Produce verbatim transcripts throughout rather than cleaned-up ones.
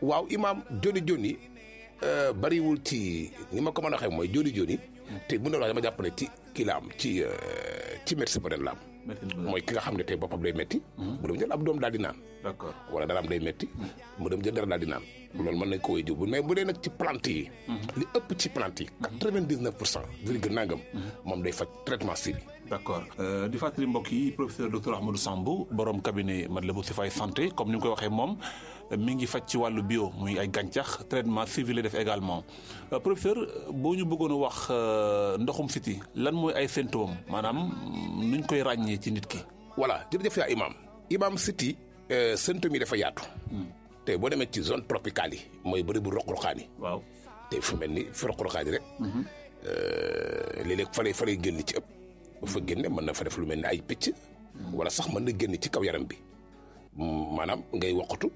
waaw imaam joni joni bariwul ci ni ma ko mën a waxee mooy joni joni te bu ne wax dama jàpp ne ci kii la am ci ci médecine moderne la am mooy ki nga xam ne tey boppam day metti mu dem jël ab doom daal di naan d'accord wala dara am day metti mu dem jël dara daal di naan loolu mën nañ ko woy jiw mais bu dee nag ci plante yi li ëpp ci plante yi quatre-vingt-dix-neuf pour cent virgule nangam moom day faj traitement si bi d'accord di fàttali mbokk yi professeur docteur Ahmadou Sambou borom cabinet Matlaboul Chifaay santé comme ni nga koy waxee moom mi ngi faj ci wàllu bio muy ay gàncax traitement civil def également professeur boo ñu bëggoon a wax ndoxum siti lan mooy ay symptômes maanaam nuñ koy ràññee ci nit ki. voilà jërëjëf yaa imaam imaam siti symptômes yi dafa yaatu. te boo demee ci zone tropicale yi mooy bëri bu roq-roqaan yi. waaw te fu mel ni fi roq-roqaan yi rek. léeg-léeg fa lay fa lay génn ci ëpp. bu fa génne mën na fa def lu mel ni ay picc. wala sax mën na génn ci kaw yaram bi. maanaam ngay woqatu.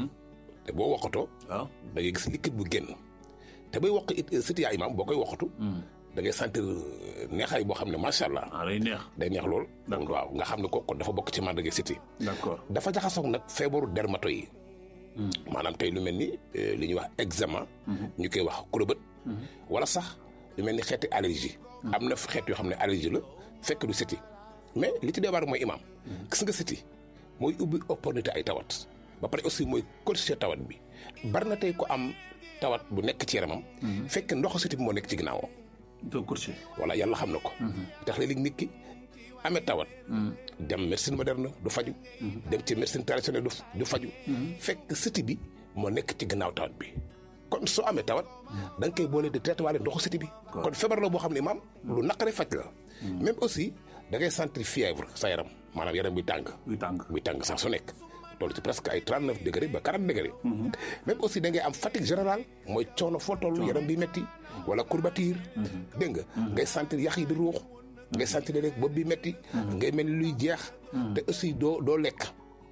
te boo woqatoo. waaw da ngay gis liquide bu génn. te bay woq it siti yaa imaam boo koy woqatu. da ngay sentir neexaay boo xam ne macha allah. ah day neex day neex lool. d'accord waaw nga xam ne kooku dafa bokk ci màndarga siti. d'accord dafa jaxasoog nag feebaru dermato yi. maanaam tey lu mel ni li ñuy wax eczéma. ñu koy wax kurobët. wala sax lu mel ni xeeti allergie. am na xeet yoo xam ne allergie la fekk du siti mais li ci débar mooy imaam. gis nga siti mooy ubbi opportunité ay tawat. ba pare aussi mooy corriger tawat bi bari na tey ko am tawat bu nekk ci yaramam. fekk ndoxu siti bi moo nekk ci ginnaawam. doo corriger. voilà yàlla xam na ko. tax léeg-léeg nit ki amee tawat. dem médecine moderne du faju. dem ci médecine traditionnelle du du faju. fekk siti bi moo nekk ci gannaaw tawat bi. kon soo amee tawat. da nga koy boole di traité waale ndoxu siti bi. kon feebar la boo xam ne maam lu naqaree faj la. même aussi da ngay sentir fièvre sa yaram maanaam yaram buy tàng. buy tàng buy tàng saa su nekk. toll ci presque ay trente-neuf degré ba quarante degré. même aussi da ngay am fatigue générale mooy coono foo toll yaram bi metti wala courbature. dégg nga ngay sentir yax yi di ruux. ngay sentir rek bopp bi metti ngay mel ni luy jeex. te aussi doo doo lekk.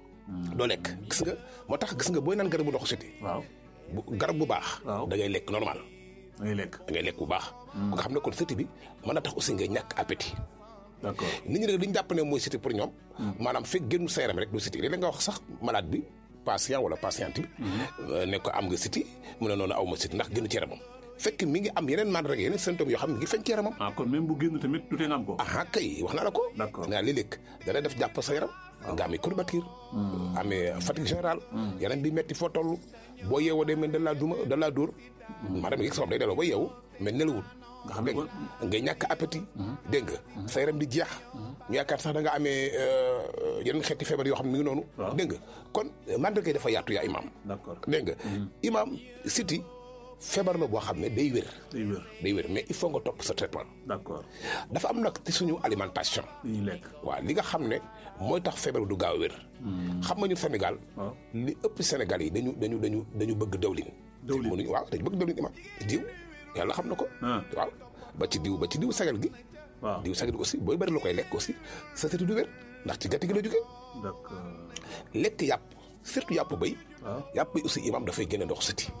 doo lekk gis nga moo tax gis nga booy naan garabu ndoxu siti. waaw bu garab bu baax. waaw da ngay lekk normal. da ngay lekk da ngay lekk bu baax. bu nga xam ne kon siti bi mën na tax aussi ngay ñàkk appétit. d'accord nit ñi nag li ñu jàpp ne mooy siti pour ñoom. maanaam fekk génn sa yaram rek du siti léeg-léeg nga wax sax malade bi patient wala patiente bi. ne ko am nga siti mu ne noonu aw ma siti ndax génn ci yaramam. fekk mi ngi am yeneen mandarga yeneen symptômes yoo xam ne mi ngi feeñ ci yaramam. ah kon même bu génn tamit du tee nga am ko. ah kay wax naa la ko. d'accord naa léeg-léeg dana def jàpp sa yaram. nga amee courbature. amee fatigue générale. yaram bi metti foo toll. boo yeewoo day mel da laa duma da laa dóor. maanaam yëg sa bopp day delloo ba yeewu mais nelawut. nga xam ne kon ngay ñàkk appétit. dégg nga sa yaram di jeex. ñu yaakaar sax da nga amee yeneen xeeti feebar yoo xam ne mi ngi noonu. dégg nga kon mandarga yi dafa yaatu yaa imaam. d'accord dégg nga. imaam siti feebar la boo xam ne day wér. day wér day wér mais il faut nga topp sa traitement. d'accord dafa am nag ci suñu alimentation. li ñuy lekk. waaw li nga xam ne mooy tax feebar du gaaw a wér. xam nga ñu Sénégal. waaw li ëpp Sénégal yi dañu dañu dañu dañu bëgg dawlin. dawlin mënuñu waaw dañu bëgg dawlin imaam diw yàlla xam na ko. waaw ba ci diw ba ci diw sagal gi. waaw diw sagal gi aussi booy bëri la koy lekk aussi sa siti du wér ndax ci gàtt gi la jógee. d'accord lekk yàpp surtout yàpp béy. waaw yàpp bi aussi imaam dafay génne ndox siti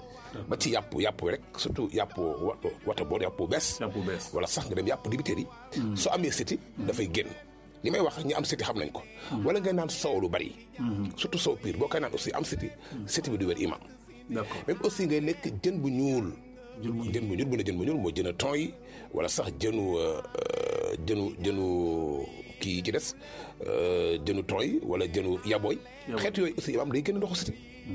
ba ci yàpp yàpp rek surtout yàpp wa wata boo yàpp bees. yàpp bees wala sax nga dem yàpp dibiteeri yi. soo amee siti dafay génn. li may wax ñi am siti xam nañ ko. wala ngay naan soow lu bari. surtout soow piir boo koy naan aussi am siti siti bi du wér imaam. d'accord même aussi ngay lekk jën bu ñuul. jën bu jën bu ñuul bu ne jën bu ñuul mooy jën a ton yi wala sax jënu jënu jënu kii yi ci des jënu ton yi wala jënu yabooy. xeet yooyu aussi imaam day génn ndoxu siti.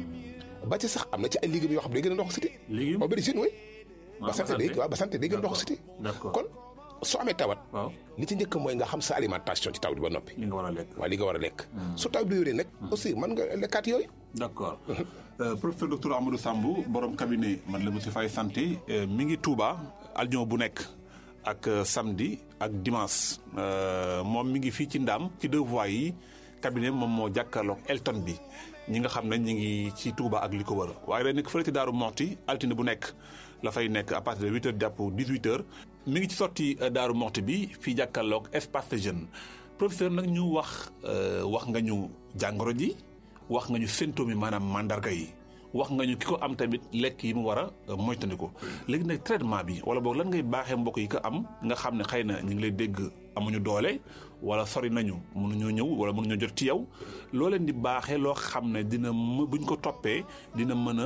ba ci sax am na ci ay légumes yoo xam ne day gën a ndox siti. légumes aubergine way ba sant day waaw ba sant day gën a ndox siti. d'accord kon soo amee tawat. waaw li ci njëkk mooy nga xam sa alimentation ci taw bi ba noppi. li nga war a lekk. waaw li nga war a lekk. su taw bi wéree nag. aussi mën nga lekkaat yooyu. d'accord professeur docteur Ahmadou Sambou borom cabinet Matlaboul Chifaay santé mi ngi Touba aljuma bu nekk ak samedi ak dimanche moom mi ngi fii ci Ndaam ci deux voies yi cabinet moom moo jàkkaarloog Elton bi. ñi nga xam ne ñi ngi ci Touba ak li ko wër waaye day nekk fële ci Daaru Moxti altine bu nekk la fay nekk à partir de huit heures jàpp dix-huit heures mi ngi ci sorti Daaru Moxti bi fii jàkkaarloog espace jeune professeur nag ñu wax wax nga ñu jàngoro ji wax nga ñu symptômes yi maanaam mandarga yi wax nga ñu ki ko am tamit lekk yi mu war a moytandiku léegi nag traitement bi wala boog lan ngay baaxee mbokk yi ko am nga xam ne xëy na ñu ngi lay dégg amuñu doole wala sori nañu mënuñoo ñëw wala mënuñoo jot ci yow loo leen di baaxee loo xam ne dina buñ ko toppee dina mën a